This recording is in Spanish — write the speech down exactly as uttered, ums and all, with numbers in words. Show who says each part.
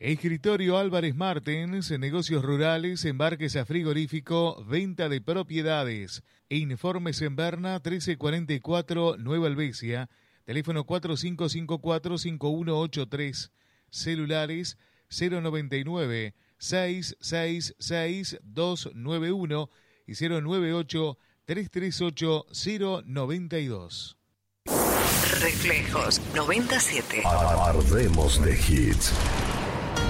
Speaker 1: Escritorio Álvarez Martens, negocios rurales, embarques a frigorífico, venta de propiedades. Informes en Berna, trece cuarenta y cuatro, Nueva Helvecia. Teléfono cuatro cinco cinco cuatro, cinco uno ocho tres. Celulares cero noventa y nueve, seis seis seis, dos nueve uno y cero nueve ocho, tres tres ocho, cero noventa y dos.
Speaker 2: Reflejos noventa y siete.
Speaker 3: Ardemos de hits.